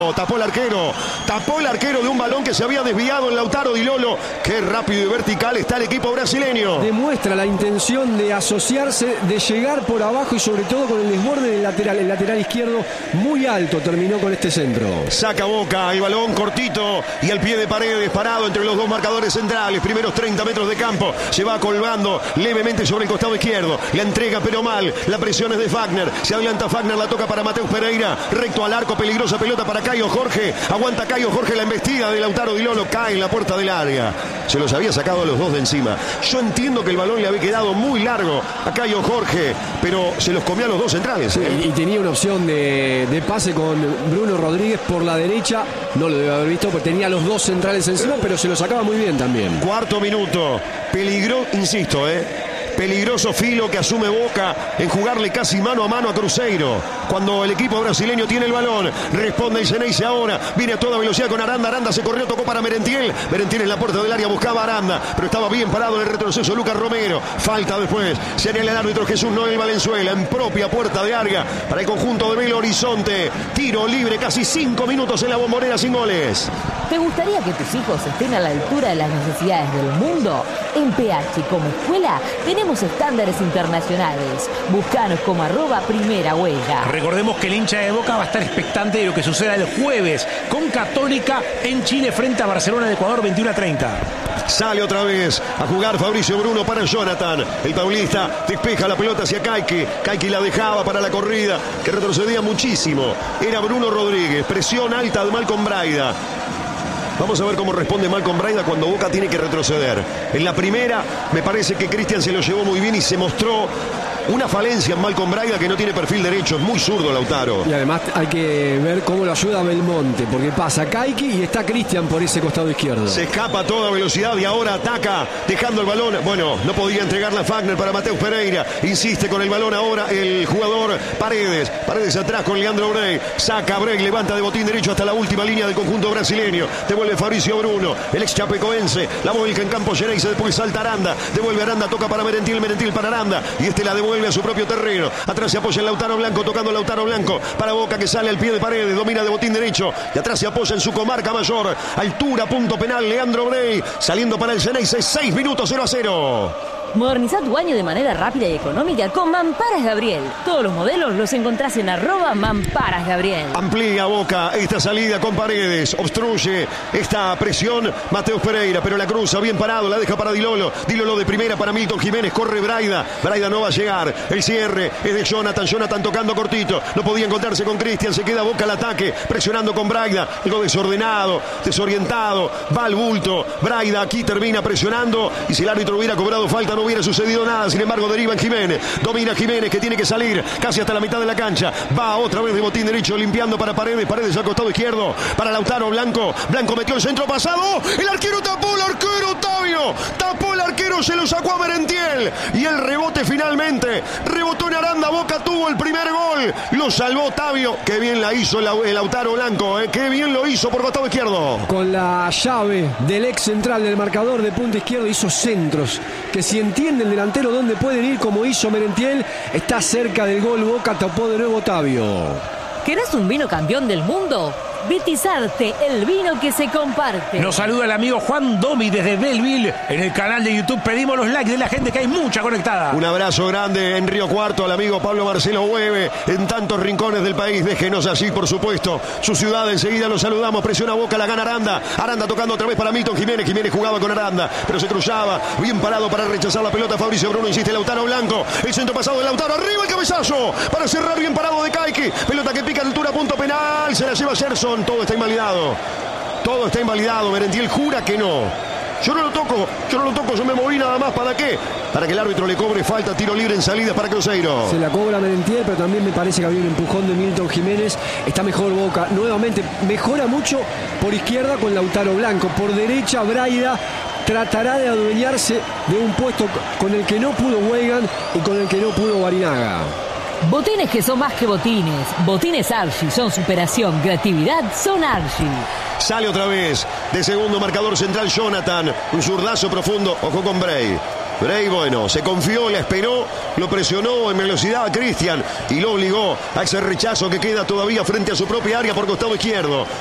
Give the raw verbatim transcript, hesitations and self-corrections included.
Tapó el arquero, tapó el arquero de un balón que se había desviado en Lautaro Di Lolo. Qué rápido y vertical está el equipo brasileño. Demuestra la intención de asociarse, de llegar por abajo y sobre todo con el desborde del lateral. El lateral izquierdo muy alto terminó con este centro. Saca Boca, el balón cortito y al pie de Paredes, parado entre los dos marcadores centrales. Primeros treinta metros de campo, se va colgando levemente sobre el costado izquierdo. La entrega pero mal, la presión es de Fagner. Se adelanta Fagner, la toca para Mateus Pereira. Recto al arco, peligrosa pelota para Caio Jorge. Aguanta Caio Jorge la embestida de Lautaro Di Lolo. Cae en la puerta del área. Se los había sacado a los dos de encima. Yo entiendo que el balón le había quedado muy largo a Caio Jorge, pero se los comió a los dos centrales. ¿eh? Y, y tenía una opción de, de pase con Bruno Rodríguez por la derecha. No lo debe haber visto porque tenía los dos centrales encima, pero se lo sacaba muy bien también. Cuarto minuto. Peligro, insisto, eh. Peligroso filo que asume Boca en jugarle casi mano a mano a Cruzeiro. Cuando el equipo brasileño tiene el balón, responde el Xeneize ahora. Viene a toda velocidad con Aranda. Aranda se corrió, tocó para Merentiel. Merentiel en la puerta del área buscaba a Aranda, pero estaba bien parado en el retroceso Lucas Romero. Falta después. Señala el árbitro Jesús Noel Valenzuela en propia puerta de área para el conjunto de Belo Horizonte. Tiro libre, casi cinco minutos en la Bombonera sin goles. ¿Te gustaría que tus hijos estén a la altura de las necesidades del mundo? En P H como escuela tenemos estándares internacionales. Búscanos como arroba primera huella. Recordemos que el hincha de Boca va a estar expectante de lo que suceda el jueves con Católica en Chile frente a Barcelona de Ecuador, veintiuno a treinta. Sale otra vez a jugar Fabricio Bruno para Jonathan. El paulista despeja la pelota hacia Caiki. Caiki la dejaba para la corrida, que retrocedía muchísimo. Era Bruno Rodríguez. Presión alta de Malcom Braida. Vamos a ver cómo responde Malcom Braida cuando Boca tiene que retroceder. En la primera, me parece que Cristian se lo llevó muy bien y se mostró una falencia en Malcom Braida que no tiene perfil derecho. Es muy zurdo Lautaro. Y además hay que ver cómo lo ayuda Belmonte, porque pasa Caiki y está Cristian por ese costado izquierdo. Se escapa a toda velocidad y ahora ataca, dejando el balón. Bueno, no podía entregarla a Fagner para Mateus Pereira. Insiste con el balón ahora el jugador Paredes. Paredes atrás con Leandro Brey. Saca Brey, levanta de botín derecho hasta la última línea del conjunto brasileño. Devuelve Fabricio Bruno, el ex chapecoense. La vuelca en campo Xeneize, después salta Aranda. Devuelve Aranda, toca para Merentiel, Merentiel para Aranda. Y este la devuelve a su propio terreno. Atrás se apoya el Lautaro Blanco, tocando Lautaro Blanco para Boca, que sale al pie de Paredes, domina de botín derecho y atrás se apoya en su comarca mayor. Altura, punto penal, Leandro Brey saliendo para el Xeneize. seis minutos, cero a cero. Moderniza tu baño de manera rápida y económica con Mamparas Gabriel. Todos los modelos los encontrás en arroba Mamparas Gabriel. Amplía Boca esta salida con Paredes. Obstruye esta presión Mateus Pereira, pero la cruza bien parado, la deja para Di Lolo. Di Lolo de primera para Milton Jiménez. Corre Braida. Braida no va a llegar. El cierre es de Jonathan. Jonathan tocando cortito. No podía encontrarse con Cristian. Se queda Boca al ataque. Presionando con Braida. Algo desordenado, desorientado. Va al bulto. Braida aquí termina presionando. Y si el árbitro hubiera cobrado falta, no hubiera sucedido nada. Sin embargo, deriva en Jiménez. Domina Jiménez, que tiene que salir casi hasta la mitad de la cancha. Va otra vez de botín derecho, limpiando para Paredes. Paredes al costado izquierdo para Lautaro Blanco. Blanco metió el centro pasado. El arquero tapó, el arquero Otavio. Tapó el arquero, se lo sacó a Merentiel. Y el rebote finalmente. Rebotó en Aranda. Boca tuvo el primer gol. Lo salvó Otavio. Qué bien la hizo el Lautaro Blanco. Eh. Qué bien lo hizo por costado izquierdo. Con la llave del ex central del marcador de punta izquierdo hizo centros que si entiende el delantero dónde pueden ir, como hizo Merentiel, está cerca del gol. Boca tapó de nuevo Otavio. ¿Querés un vino campeón del mundo? Vitizarte, el vino que se comparte. Nos saluda el amigo Juan Domi desde Belleville. En el canal de YouTube pedimos los likes de la gente, que hay mucha conectada. Un abrazo grande en Río Cuarto al amigo Pablo Marcelo Hueve, en tantos rincones del país. Déjenos allí, por supuesto, su ciudad. Enseguida los saludamos. Presiona Boca, la gana Aranda. Aranda tocando otra vez para Milton Jiménez. Jiménez jugaba con Aranda, pero se cruzaba. Bien parado para rechazar la pelota Fabricio Bruno. Insiste Lautaro Blanco. El centro pasado de Lautaro. Arriba el cabezazo para cerrar, bien parado de Caiki. Pelota que pica en altura, punto penal. Se la lleva Gerson. Todo está invalidado. Todo está invalidado. Merentiel jura que no. Yo no lo toco. Yo no lo toco. Yo me moví nada más. ¿Para qué? Para que el árbitro le cobre falta. Tiro libre en salida para Cruzeiro. Se la cobra Merentiel, pero también me parece que había un empujón de Milton Jiménez. Está mejor Boca. Nuevamente mejora mucho por izquierda con Lautaro Blanco. Por derecha Braida tratará de adueñarse de un puesto con el que no pudo Weigand y con el que no pudo Barinaga. Botines que son más que botines. Botines Archie son superación, creatividad, son Archie. Sale otra vez de segundo marcador central Jonathan. Un zurdazo profundo. Ojo con Brey. Bray, bueno, se confió, la esperó, lo presionó en velocidad a Cristian y lo obligó a ese rechazo que queda todavía frente a su propia área por costado izquierdo.